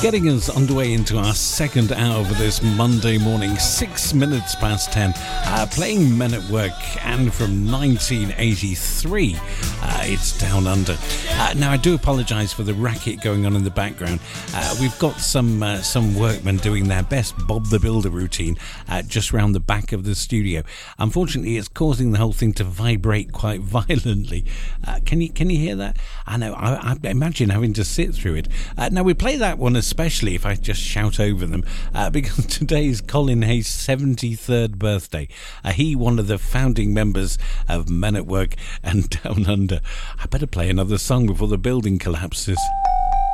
Getting us underway into our second hour for this Monday morning, 6 minutes past 10, playing Men at Work, and from 1983, it's Down Under. Now, I do apologise for the racket going on in the background. We've got some workmen doing their best Bob the Builder routine just round the back of the studio. Unfortunately, it's causing the whole thing to vibrate quite violently. Can you hear that? I know, I imagine having to sit through it. Now, we play that one especially if I just shout over them, because today is Colin Hayes' 73rd birthday. He, one of the founding members of Men at Work and Down Under. I better play another song before the building collapses.